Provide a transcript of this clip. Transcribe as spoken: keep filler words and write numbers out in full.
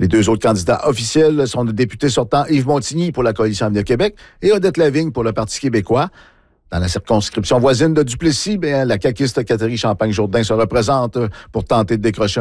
Les deux autres candidats officiels sont le député sortant Yves Montigny pour la Coalition Avenir Québec et Odette Lavigne pour le Parti québécois. Dans la circonscription voisine de Duplessis, bien, la caquiste Catherine Champagne-Jourdain se représente pour tenter de décrocher